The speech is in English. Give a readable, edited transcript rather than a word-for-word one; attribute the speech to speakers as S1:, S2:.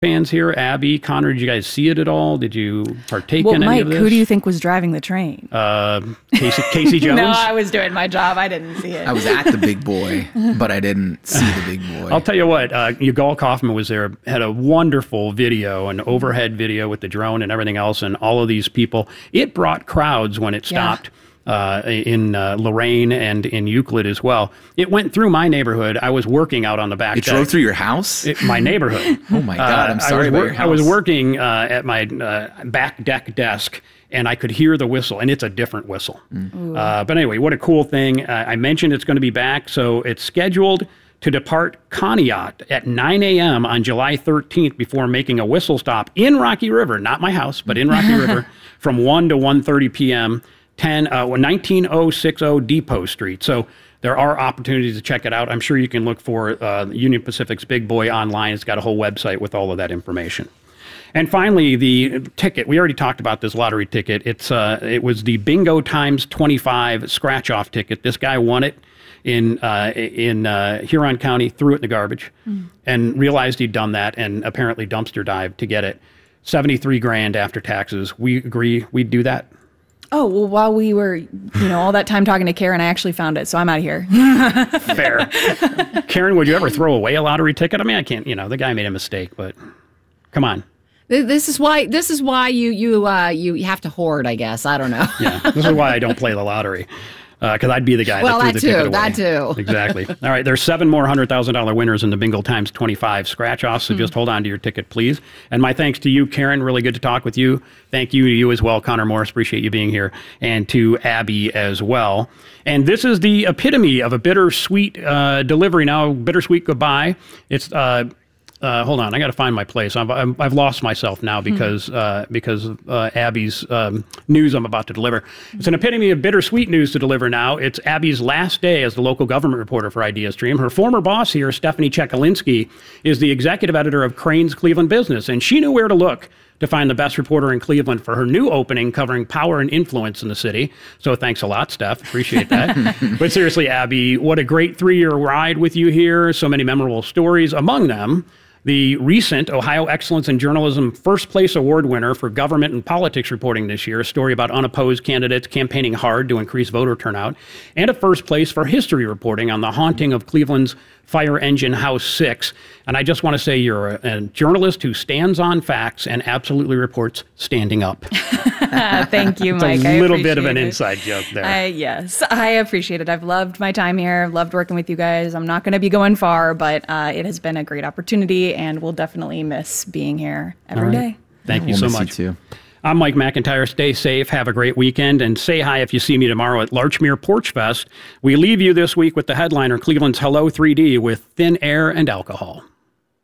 S1: fans here, Abby, Connor, did you guys see it at all? Did you partake in any of this?
S2: Mike, who do you think was driving the train?
S1: Casey Jones?
S2: No, I was doing my job. I didn't see it.
S3: I was at the big boy, but I didn't see the big boy.
S1: I'll tell you what, Yugal Kaufman was there, had a wonderful video, an overhead video with the drone and everything else, and all of these people. It brought crowds when it stopped. In Lorraine and in Euclid as well. It went through my neighborhood. I was working out on the back deck.
S3: It drove through your house?
S1: My neighborhood.
S3: Oh my God, I'm sorry about your house.
S1: I was working at my back deck desk, and I could hear the whistle, and it's a different whistle. But anyway, what a cool thing. I mentioned it's going to be back, so it's scheduled to depart Conneaut at 9 a.m. on July 13th before making a whistle stop in Rocky River, not my house, but in Rocky River, from 1 to 1:30 p.m., 19060 Depot Street. So there are opportunities to check it out. I'm sure you can look for Union Pacific's Big Boy online. It's got a whole website with all of that information. And finally, the ticket. We already talked about this lottery ticket. It was the Bingo Times 25 scratch-off ticket. This guy won it in Huron County, threw it in the garbage, and realized he'd done that, and apparently dumpster dived to get it. $73,000 after taxes. We agree we'd do that.
S2: Oh, well, while we were, all that time talking to Karen, I actually found it, so I'm out of here.
S1: Fair. Karen, would you ever throw away a lottery ticket? I mean, I can't, the guy made a mistake, but come on.
S4: This is why you have to hoard, I guess. I don't know.
S1: Yeah, this is why I don't play the lottery. Because I'd be the guy that threw the ticket away.
S4: That too.
S1: Exactly. All right, there's 7 more $100,000 winners in the Bingo Times 25 scratch-offs, so just hold on to your ticket, please. And my thanks to you, Karen. Really good to talk with you. Thank you to you as well, Connor Morris. Appreciate you being here. And to Abby as well. And this is the epitome of a bittersweet delivery now, bittersweet goodbye. It's... hold on, I got to find my place. I've lost myself now because of Abby's news I'm about to deliver. It's an epitome of bittersweet news to deliver now. It's Abby's last day as the local government reporter for IdeaStream. Her former boss here, Stephanie Chekalinsky, is the executive editor of Crain's Cleveland Business, and she knew where to look to find the best reporter in Cleveland for her new opening covering power and influence in the city. So thanks a lot, Steph. Appreciate that. But seriously, Abby, what a great 3-year ride with you here. So many memorable stories, among them the recent Ohio Excellence in Journalism First Place Award winner for government and politics reporting this year, a story about unopposed candidates campaigning hard to increase voter turnout, and a first place for history reporting on the haunting of Cleveland's Fire Engine House 6. And I just want to say you're a journalist who stands on facts and absolutely reports standing up.
S2: Thank you, Mike.
S1: It's a little bit of an inside joke there.
S2: Yes, I appreciate it. I've loved my time here. Loved working with you guys. I'm not going to be going far, but it has been a great opportunity, and we'll definitely miss being here every day.
S1: Thank you so much.
S3: Miss you too.
S1: I'm Mike McIntyre. Stay safe. Have a great weekend. And say hi if you see me tomorrow at Larchmere Porch Fest. We leave you this week with the headliner, Cleveland's Hello 3D with Thin Air and Alcohol.